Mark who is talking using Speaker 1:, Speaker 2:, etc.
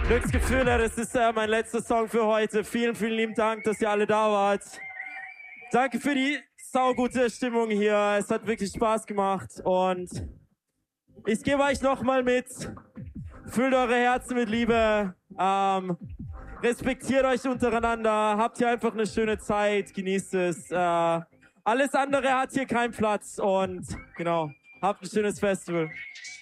Speaker 1: Glücksgefühle, das ist mein letzter Song für heute. Vielen, vielen lieben Dank, dass ihr alle da wart. Danke für die saugute Stimmung hier. Es hat wirklich Spaß gemacht und ich gebe euch nochmal mit. Füllt eure Herzen mit Liebe. Respektiert euch untereinander. Habt hier einfach eine schöne Zeit. Genießt es. Alles andere hat hier keinen Platz und genau. Habt ein schönes Festival.